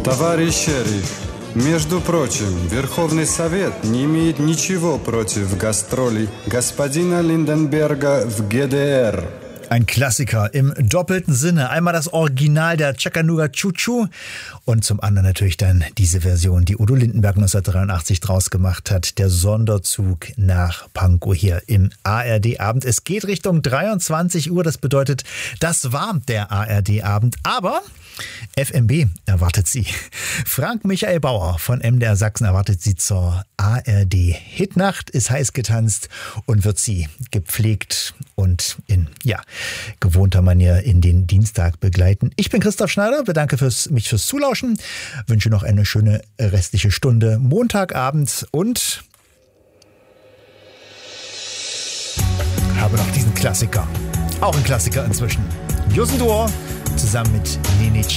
Товарищ шериф, между прочим, Верховный Совет не имеет ничего против гастролей господина Lindenberger в ГДР. Ein Klassiker im doppelten Sinne. Einmal das Original der Chattanooga Choo Choo und zum anderen natürlich dann diese Version, die Udo Lindenberg 1983 draus gemacht hat. Der Sonderzug nach Pankow hier im ARD-Abend. Es geht Richtung 23 Uhr. Das bedeutet, das war der ARD-Abend. Aber FMB erwartet Sie. Frank Michael Bauer von MDR Sachsen erwartet Sie zur ARD-Hitnacht, ist heiß getanzt und wird Sie gepflegt und in gewohnter Manier in den Dienstag begleiten. Ich bin Christoph Schneider, bedanke mich fürs Zulauschen, wünsche noch eine schöne restliche Stunde Montagabend und habe noch diesen Klassiker. Auch ein Klassiker inzwischen. Josen Duor zusammen mit Nene